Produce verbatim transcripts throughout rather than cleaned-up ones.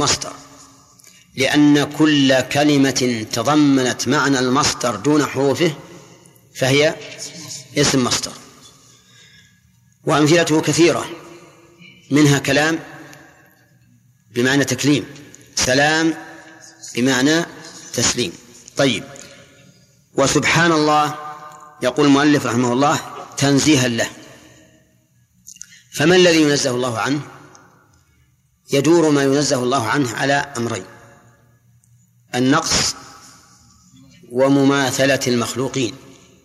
مصدر، لأن كل كلمة تضمنت معنى المصدر دون حروفه فهي اسم مصدر. وأمثلته كثيرة، منها كلام بمعنى تكليم، سلام بمعنى تسليم. طيب، وسبحان الله يقول المؤلف رحمه الله تنزيها له. فما الذي ينزه الله عنه؟ يدور ما ينزه الله عنه على أمرين: النقص ومماثلة المخلوقين.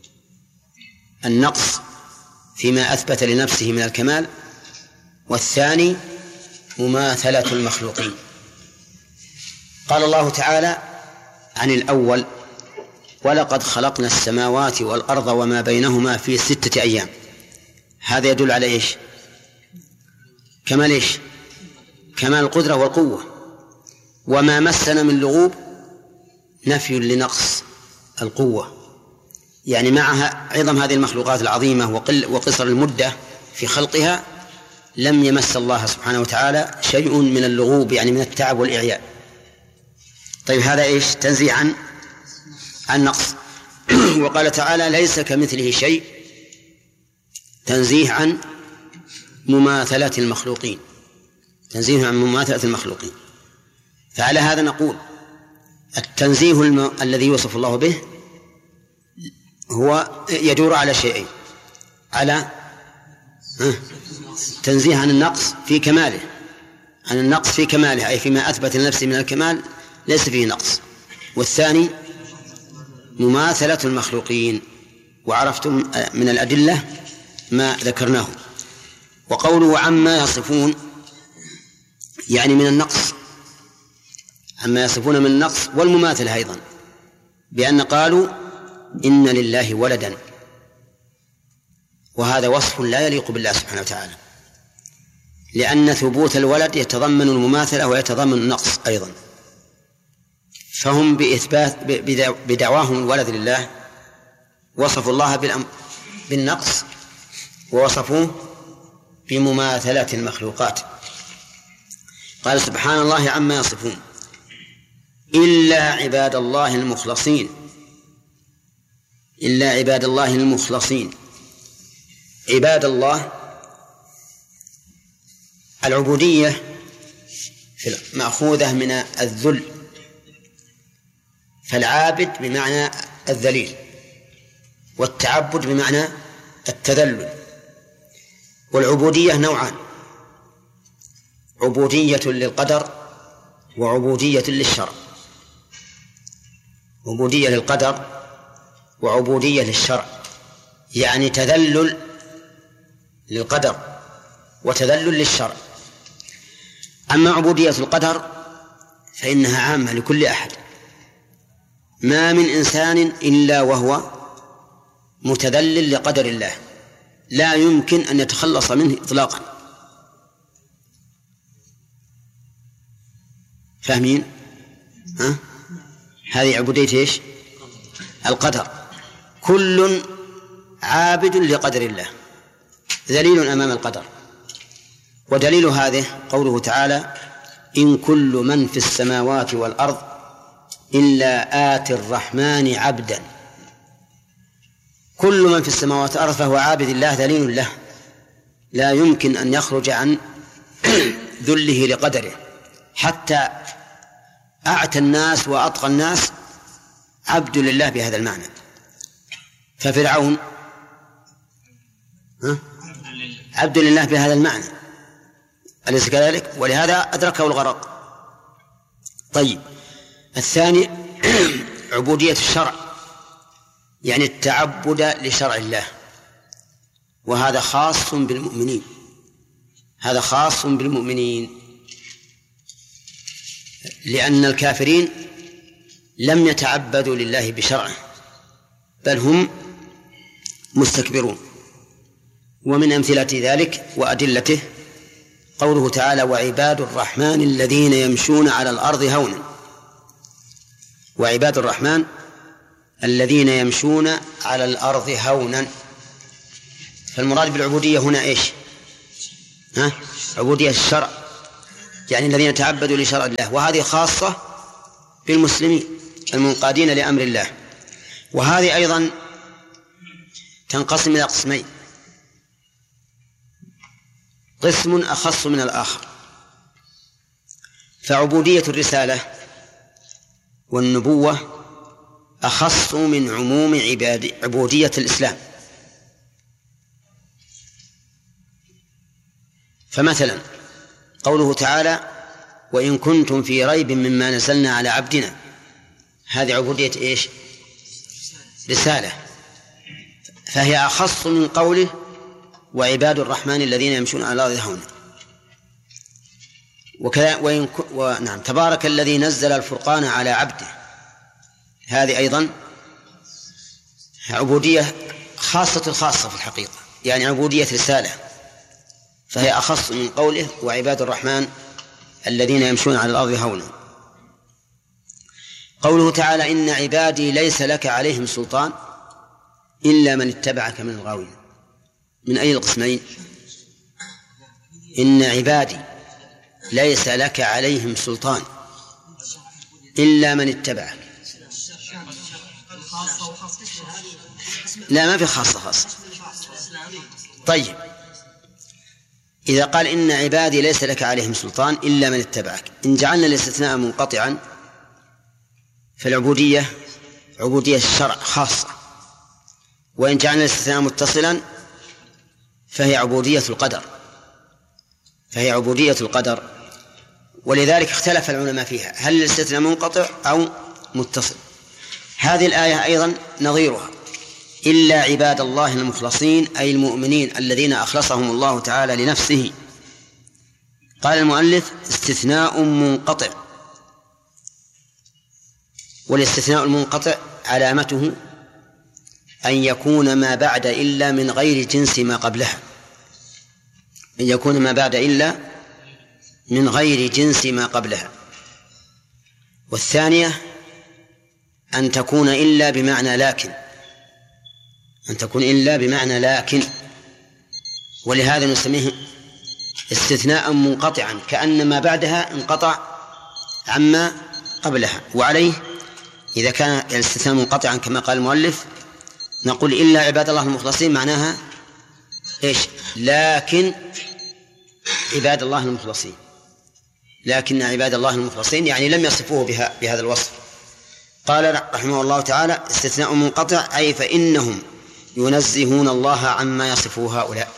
النقص فيما أثبت لنفسه من الكمال، والثاني مماثلة المخلوقين. قال الله تعالى عن الأول: ولقد خلقنا السماوات والأرض وما بينهما في ستة أيام. هذا يدل على إيش؟ كمال إيش؟ كمال القدرة والقوة. وما مسنا من لغوب نفي لنقص القوة، يعني معها عظم هذه المخلوقات العظيمة وقل وقصر المدة في خلقها لم يمس الله سبحانه وتعالى شيء من اللغوب، يعني من التعب والإعياء. طيب، هذا إيش؟ تنزيه عن عن نقص. وقال تعالى: ليس كمثله شيء، تنزيه عن مماثلة المخلوقين، تنزيه عن مماثلة المخلوقين. فعلى هذا نقول التنزيه الم... الذي يوصف الله به هو يدور على شيئين: على تنزيه عن النقص في كماله، عن النقص في كماله أي فيما أثبت لنفسه من الكمال ليس فيه نقص، والثاني مماثلة المخلوقين. وعرفتم من الأدلة ما ذكرناه. وقوله عما يصفون يعني من النقص، عما يصفون من النقص والمماثلة أيضا، بأن قالوا إن لله ولدا، وهذا وصف لا يليق بالله سبحانه وتعالى، لأن ثبوت الولد يتضمن المماثلة ويتضمن النقص أيضا. فهم بإثبات بدعواهم الولد لله وصفوا الله بالنقص ووصفوه بمماثلة المخلوقات. قال سبحان الله عما يصفون إلا عباد الله المخلصين، إلا عباد الله المخلصين. عباد الله العبودية مأخوذة من الذل، فالعابد بمعنى الذليل، والتعبد بمعنى التذلل. والعبودية نوعان: عبودية للقدر وعبودية للشرع. عبودية للقدر وعبودية للشرع، يعني تذلل للقدر وتذلل للشرع. أما عبودية القدر فإنها عامة لكل أحد، ما من إنسان إلا وهو متذلل لقدر الله، لا يمكن أن يتخلص منه إطلاقا. فاهمين؟ ها؟ هذه عبودية إيش؟ القدر. كل عابد لقدر الله، ذليل أمام القدر. ودليل هذه قوله تعالى: إن كل من في السماوات والأرض إلا آتي الرحمن عبدا. كل من في السماوات والأرض فهو عابد الله ذليل له، لا يمكن أن يخرج عن ذله لقدره. حتى أعتى الناس وأطغى الناس عبد لله بهذا المعنى. ففرعون عبد لله بهذا المعنى، أليس كذلك؟ ولهذا أدركه الغرق. طيب، الثاني عبودية الشرع، يعني التعبد لشرع الله، وهذا خاص بالمؤمنين، هذا خاص بالمؤمنين، لأن الكافرين لم يتعبدوا لله بشرعه بل هم مستكبرون. ومن أمثلة ذلك وأدلته قوله تعالى: وعباد الرحمن الذين يمشون على الأرض هونا. وعباد الرحمن الذين يمشون على الأرض هونا. فالمراد بالعبودية هنا إيش؟ ها؟ عبودية الشرع، يعني الذين تعبدوا لشرع الله، وهذه خاصة بالمسلمين المنقادين لأمر الله. وهذه أيضا تنقسم إلى قسمين، قسم أخص من الآخر. فعبودية الرسالة والنبوة أخص من عموم عباد عبودية الإسلام. فمثلا قوله تعالى: وإن كنتم في ريب مما نزلنا على عبدنا، هذه عبودية إيش؟ رسالة، فهي أخص من قوله: وعباد الرحمن الذين يمشون على الأرض هونا. وكذا وإن ك... ونعم تبارك الذي نزل الفرقان على عبده، هذه أيضا عبودية خاصة الخاصة في الحقيقة، يعني عبودية رسالة، فهي أخص من قوله: وعباد الرحمن الذين يمشون على الأرض هونا. قوله تعالى: إن عبادي ليس لك عليهم سلطان إلا من اتبعك من الغاوين، من أي القسمين؟ إن عبادي ليس لك عليهم سلطان إلا من اتبعك. لا، ما في خاصة خاصة. طيب، إذا قال إن عبادي ليس لك عليهم سلطان إلا من اتبعك، إن جعلنا الاستثناء منقطعا فالعبودية عبودية الشرع خاصة، وإن جعلنا الاستثناء متصلا فهي عبودية القدر فهي عبودية القدر ولذلك اختلف العلماء فيها، هل الاستثناء منقطع أو متصل. هذه الآية أيضا نظيرها: إلا عباد الله المخلصين، أي المؤمنين الذين أخلصهم الله تعالى لنفسه. قال المؤلف: استثناء منقطع، والاستثناء المنقطع علامته أن يكون ما بعد إلا من غير جنس ما قبلها، أن يكون ما بعد إلا من غير جنس ما قبلها. والثانية أن تكون إلا بمعنى لكن أن تكون إلا بمعنى لكن ولهذا نسميه استثناء منقطعا، كأن ما بعدها انقطع عما قبلها. وعليه إذا كان الاستثناء منقطعا كما قال المؤلف نقول: إلا عباد الله المخلصين، معناها إيش؟ لكن عباد الله المخلصين، لكن عباد الله المخلصين يعني لم يصفوه بها بهذا الوصف. قال رحمه الله تعالى: استثناء منقطع أي فإنهم ينزهون الله عما يصفه هؤلاء.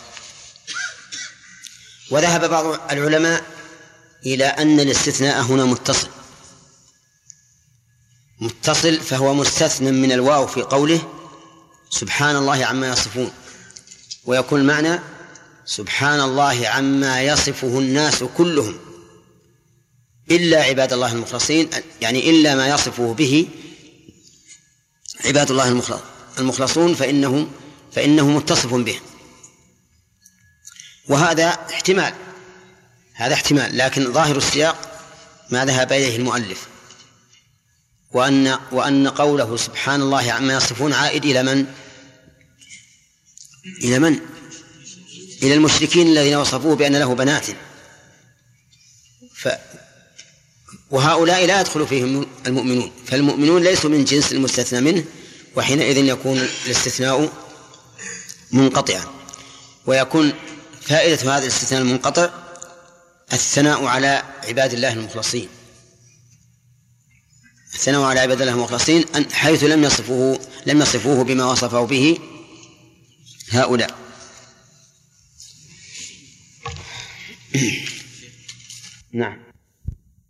وذهب بعض العلماء إلى أن الاستثناء هنا متصل متصل فهو مستثنى من الواو في قوله سبحان الله عما يصفون، ويكون المعنى سبحان الله عما يصفه الناس كلهم إلا عباد الله المخلصين، يعني إلا ما يصفه به عباد الله المخلصون فإنه فإنه متصف به. وهذا احتمال هذا احتمال لكن ظاهر السياق ما ذهب إليه المؤلف، وأن وأن قوله سبحان الله عما يصفون عائد إلى من؟ إلى من؟ إلى المشركين الذين وصفوه بأن له بنات، ف وهؤلاء لا يدخل فيهم المؤمنون، فالمؤمنون ليسوا من جنس المستثنى منه، وحينئذ يكون الاستثناء منقطعا. ويكون فائدة هذا الاستثناء المنقطع الثناء على عباد الله المخلصين الثناء على عباد الله المخلصين حيث لم يصفوه لم يصفوه بما وصفوا به هؤلاء. نعم.